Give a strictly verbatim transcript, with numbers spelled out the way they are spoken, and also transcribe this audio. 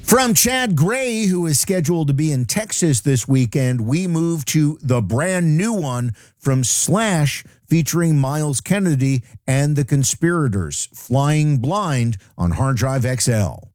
From Chad Gray, who is scheduled to be in Texas this weekend, we move to the brand new one from Slash featuring Miles Kennedy and the Conspirators, Flying Blind on Hard Drive X L.